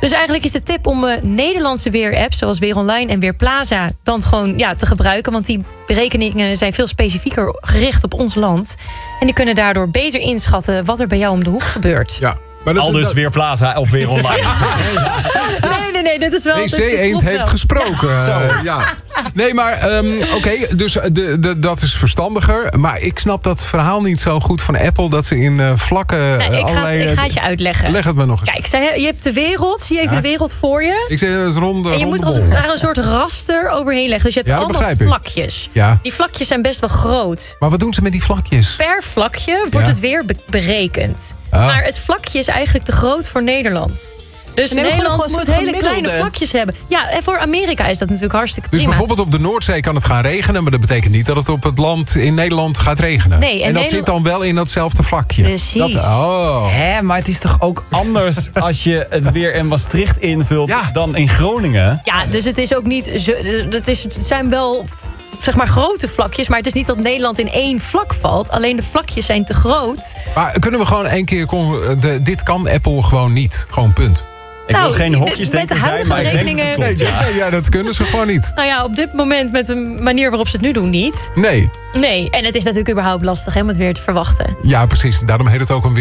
Dus eigenlijk is de tip om Nederlandse weerapps zoals Weer Online en Weerplaza dan gewoon te gebruiken. Want die berekeningen zijn veel specifieker gericht op ons land. En die kunnen daardoor beter inschatten wat er bij jou om de hoek gebeurt. Ja. Dus Weerplaza of Weer Online. Nee, dit is wel... WC Eend heeft gesproken. Ja. Nee, maar oké, dus dat is verstandiger. Maar ik snap dat verhaal niet zo goed van Apple... dat ze in vlakken ik ga het je uitleggen. Leg het me nog eens. Kijk, je hebt de wereld. Zie je even de wereld voor je? Ik zeg, dat is ronde. En je moet als het ware een soort raster overheen leggen. Dus je hebt allemaal vlakjes. Ja. Die vlakjes zijn best wel groot. Maar wat doen ze met die vlakjes? Per vlakje wordt het weer berekend. Maar het vlakje is eigenlijk te groot voor Nederland. Dus Nederland moet hele kleine vlakjes hebben. Ja, en voor Amerika is dat natuurlijk hartstikke prima. Dus bijvoorbeeld op de Noordzee kan het gaan regenen... maar dat betekent niet dat het op het land in Nederland gaat regenen. Nee, en dat zit dan wel in datzelfde vlakje. Precies. Maar het is toch ook anders als je het weer in Maastricht invult dan in Groningen? Ja, dus het is ook niet... Het zijn wel... zeg maar grote vlakjes, maar het is niet dat Nederland in één vlak valt. Alleen de vlakjes zijn te groot. Maar kunnen we gewoon één keer... dit kan Apple gewoon niet. Gewoon punt. Ik wil geen hokjesdenker zijn, maar ik denk dat het klopt, ja, dat kunnen ze gewoon niet. Nou ja, op dit moment met de manier waarop ze het nu doen niet. Nee. En het is natuurlijk überhaupt lastig om het weer te verwachten. Ja, precies. Daarom heet het ook een